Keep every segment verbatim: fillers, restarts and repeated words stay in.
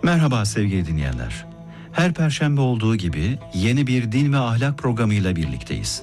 Merhaba sevgili dinleyenler. Her perşembe olduğu gibi yeni bir din ve ahlak programıyla birlikteyiz.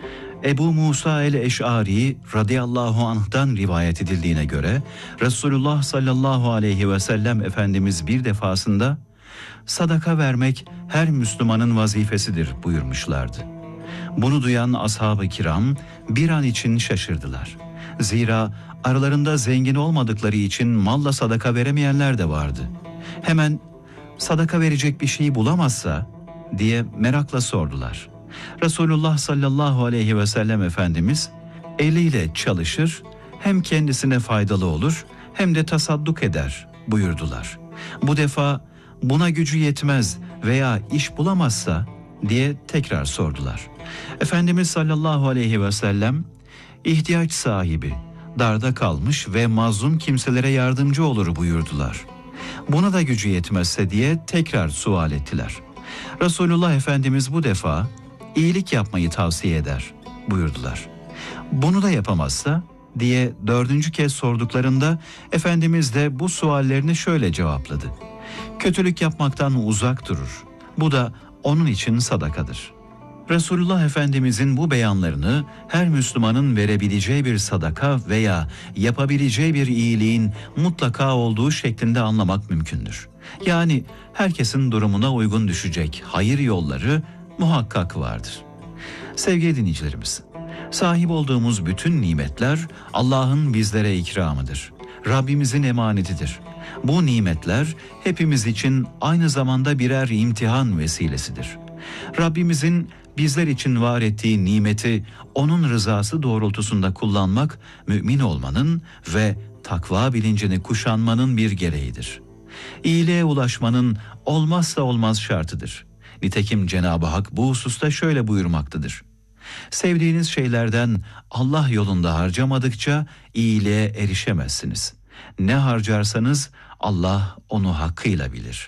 Ebu Musa el-Eş'ari radıyallahu anh'tan rivayet edildiğine göre Resulullah sallallahu aleyhi ve sellem Efendimiz bir defasında sadaka vermek her Müslümanın vazifesidir buyurmuşlardı. Bunu duyan ashab-ı kiram bir an için şaşırdılar. Zira aralarında zengin olmadıkları için malla sadaka veremeyenler de vardı. Hemen sadaka verecek bir şey bulamazsa diye merakla sordular. Resulullah sallallahu aleyhi ve sellem Efendimiz eliyle çalışır, hem kendisine faydalı olur hem de tasadduk eder buyurdular. Bu defa buna gücü yetmez veya iş bulamazsa diye tekrar sordular. Efendimiz sallallahu aleyhi ve sellem ihtiyaç sahibi, darda kalmış ve mazlum kimselere yardımcı olur buyurdular. Buna da gücü yetmezse diye tekrar sual ettiler. Resulullah Efendimiz bu defa iyilik yapmayı tavsiye eder buyurdular. Bunu da yapamazsa diye dördüncü kez sorduklarında Efendimiz de bu suallerini şöyle cevapladı. Kötülük yapmaktan uzak durur. Bu da onun için sadakadır. Resulullah Efendimizin bu beyanlarını her Müslümanın verebileceği bir sadaka veya yapabileceği bir iyiliğin mutlaka olduğu şeklinde anlamak mümkündür. Yani herkesin durumuna uygun düşecek hayır yolları muhakkak vardır. Sevgili dinleyicilerimiz, sahip olduğumuz bütün nimetler Allah'ın bizlere ikramıdır. Rabbimizin emanetidir. Bu nimetler hepimiz için aynı zamanda birer imtihan vesilesidir. Rabbimizin bizler için var ettiği nimeti onun rızası doğrultusunda kullanmak mümin olmanın ve takva bilincini kuşanmanın bir gereğidir. İyiliğe ulaşmanın olmazsa olmaz şartıdır. Nitekim Cenab-ı Hak bu hususta şöyle buyurmaktadır. Sevdiğiniz şeylerden Allah yolunda harcamadıkça iyiliğe erişemezsiniz. Ne harcarsanız Allah onu hakkıyla bilir.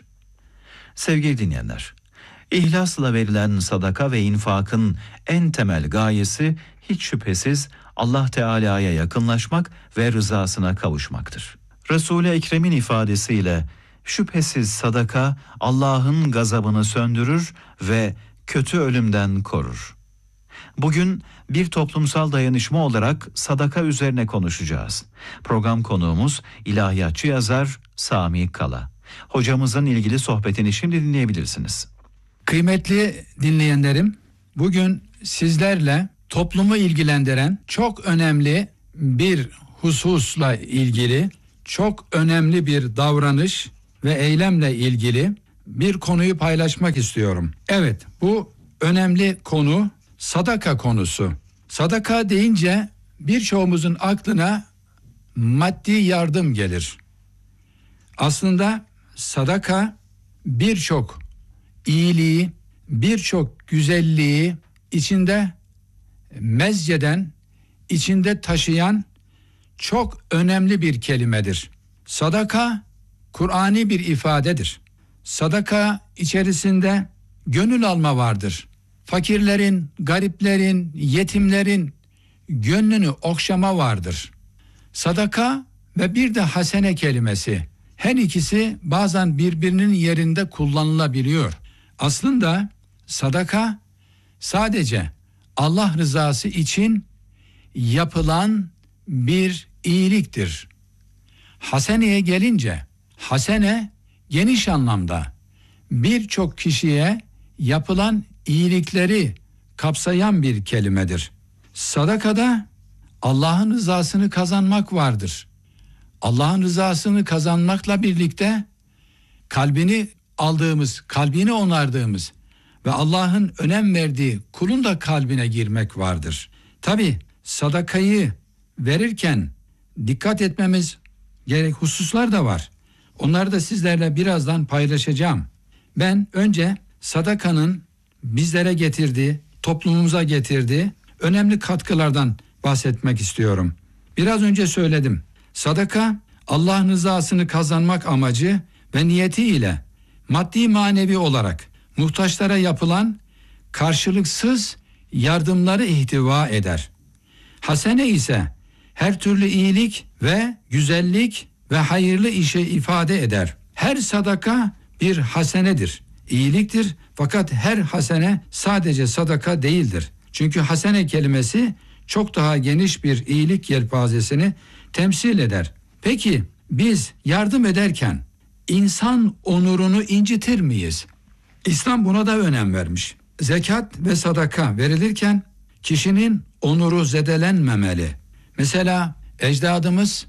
Sevgili dinleyenler, İhlasla verilen sadaka ve infakın en temel gayesi hiç şüphesiz Allah Teala'ya yakınlaşmak ve rızasına kavuşmaktır. Resul-i Ekrem'in ifadesiyle şüphesiz sadaka Allah'ın gazabını söndürür ve kötü ölümden korur. Bugün bir toplumsal dayanışma olarak sadaka üzerine konuşacağız. Program konuğumuz ilahiyatçı yazar Sami Kala. Hocamızın ilgili sohbetini şimdi dinleyebilirsiniz. Kıymetli dinleyenlerim, bugün sizlerle toplumu ilgilendiren çok önemli bir hususla ilgili, çok önemli bir davranış ve eylemle ilgili bir konuyu paylaşmak istiyorum. Evet, bu önemli konu sadaka konusu. Sadaka deyince birçoğumuzun aklına maddi yardım gelir. Aslında sadaka birçok iyiliği, birçok güzelliği içinde mezceden, içinde taşıyan çok önemli bir kelimedir. Sadaka, Kur'ani bir ifadedir. Sadaka içerisinde gönül alma vardır. Fakirlerin, gariplerin, yetimlerin gönlünü okşama vardır. Sadaka ve bir de hasene kelimesi. Her ikisi bazen birbirinin yerinde kullanılabiliyor. Aslında sadaka sadece Allah rızası için yapılan bir iyiliktir. Haseneye gelince, hasene geniş anlamda birçok kişiye yapılan iyilikleri kapsayan bir kelimedir. Sadakada Allah'ın rızasını kazanmak vardır. Allah'ın rızasını kazanmakla birlikte kalbini aldığımız, kalbini onardığımız ve Allah'ın önem verdiği kulun da kalbine girmek vardır. Tabi sadakayı verirken dikkat etmemiz gerek hususlar da var. Onları da sizlerle birazdan paylaşacağım. Ben önce sadakanın bizlere getirdiği, toplumumuza getirdiği önemli katkılardan bahsetmek istiyorum. Biraz önce söyledim. Sadaka Allah'ın rızasını kazanmak amacı ve niyetiyle maddi manevi olarak muhtaçlara yapılan karşılıksız yardımları ihtiva eder. Hasene ise her türlü iyilik ve güzellik ve hayırlı işe ifade eder. Her sadaka bir hasenedir, iyiliktir. Fakat her hasene sadece sadaka değildir. Çünkü hasene kelimesi çok daha geniş bir iyilik yelpazesini temsil eder. Peki biz yardım ederken insan onurunu incitir miyiz? İslam buna da önem vermiş. Zekat ve sadaka verilirken kişinin onuru zedelenmemeli. Mesela ecdadımız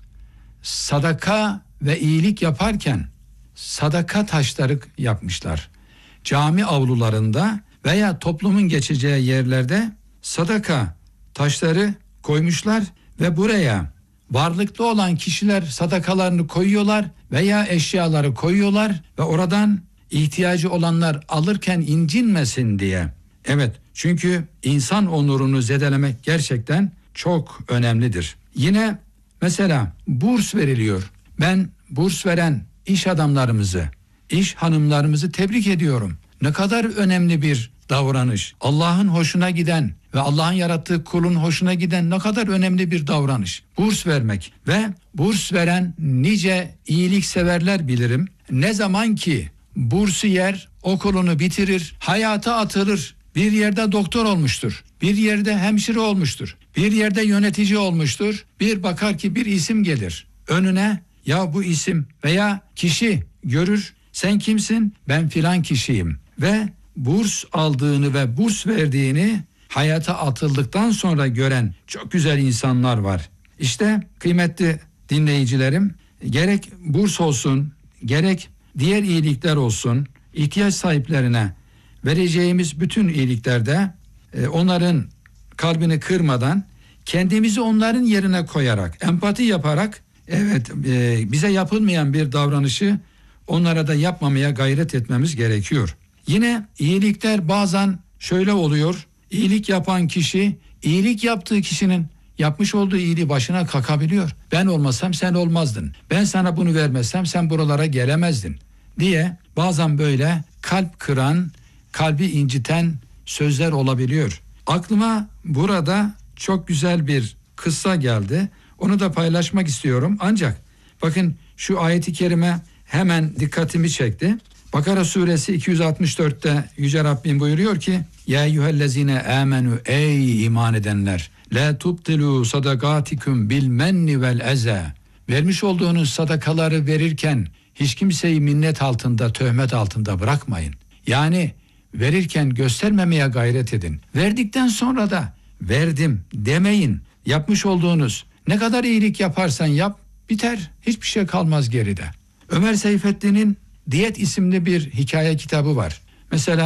sadaka ve iyilik yaparken sadaka taşları yapmışlar. Cami avlularında veya toplumun geçeceği yerlerde sadaka taşları koymuşlar ve buraya varlıklı olan kişiler sadakalarını koyuyorlar veya eşyaları koyuyorlar ve oradan ihtiyacı olanlar alırken incinmesin diye. Evet, çünkü insan onurunu zedelemek gerçekten çok önemlidir. Yine mesela burs veriliyor. Ben burs veren iş adamlarımızı, iş hanımlarımızı tebrik ediyorum. Ne kadar önemli bir davranış. Allah'ın hoşuna giden ve Allah'ın yarattığı kulun hoşuna giden ne kadar önemli bir davranış. Burs vermek ve burs veren nice iyilikseverler bilirim. Ne zaman ki bursu yer, okulunu bitirir, hayata atılır, bir yerde doktor olmuştur, bir yerde hemşire olmuştur, bir yerde yönetici olmuştur, bir bakar ki bir isim gelir önüne, ya bu isim veya kişi görür, sen kimsin? Ben filan kişiyim ve burs aldığını ve burs verdiğini hayata atıldıktan sonra gören çok güzel insanlar var. İşte kıymetli dinleyicilerim, gerek burs olsun, gerek diğer iyilikler olsun, ihtiyaç sahiplerine vereceğimiz bütün iyiliklerde e, onların kalbini kırmadan, kendimizi onların yerine koyarak, empati yaparak, evet e, bize yapılmayan bir davranışı onlara da yapmamaya gayret etmemiz gerekiyor. Yine iyilikler bazen şöyle oluyor, iyilik yapan kişi, iyilik yaptığı kişinin yapmış olduğu iyiliği başına kakabiliyor. Ben olmasam sen olmazdın, ben sana bunu vermezsem sen buralara gelemezdin diye bazen böyle kalp kıran, kalbi inciten sözler olabiliyor. Aklıma burada çok güzel bir kıssa geldi. Onu da paylaşmak istiyorum. Ancak bakın şu ayeti kerime hemen dikkatimi çekti. Bakara suresi iki yüz altmış dörtte Yüce Rabbim buyuruyor ki: Ya eyyühellezine amenu, ey iman edenler, la tubtilu sadakatikum bil menni vel eza. Vermiş olduğunuz sadakaları verirken hiç kimseyi minnet altında, töhmet altında bırakmayın. Yani verirken göstermemeye gayret edin. Verdikten sonra da verdim demeyin. Yapmış olduğunuz ne kadar iyilik yaparsan yap, biter. Hiçbir şey kalmaz geride. Ömer Seyfettin'in Diyet isimli bir hikaye kitabı var. Mesela